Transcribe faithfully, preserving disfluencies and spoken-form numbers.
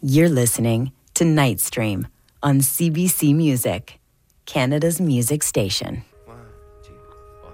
You're listening to Nightstream on C B C Music, Canada's music station.